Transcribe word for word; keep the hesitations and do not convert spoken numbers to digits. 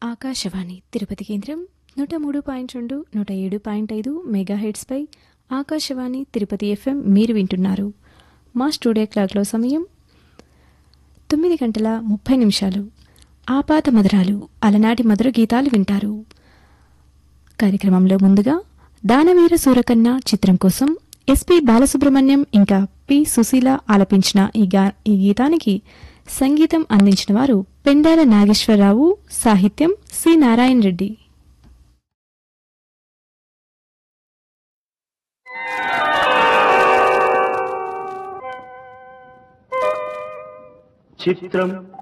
ఆకాశవాణి తిరుపతి కేంద్రం నూట మూడు పాయింట్ రెండు నూట ఏడు పాయింట్ ఐదు మెగాహెడ్స్పై ఆకాశవాణి తిరుపతి ఎఫ్ఎం మీరు వింటున్నారు. మా స్టూడియో క్లాక్లో సమయం తొమ్మిది గంటల ముప్పై నిమిషాలు. ఆపాత మధురాలు అలనాటి మధుర గీతాలు వింటారు. కార్యక్రమంలో ముందుగా దానవీర సూరకన్న చిత్రం కోసం ఎస్పి బాలసుబ్రహ్మణ్యం ఇంకా పి సుశీల ఆలపించిన ఈ గా ఈ గీతానికి సంగీతం అందించిన వారు పెండాల నాగేశ్వరరావు, సాహిత్యం సి నారాయణ రెడ్డి. చిత్రం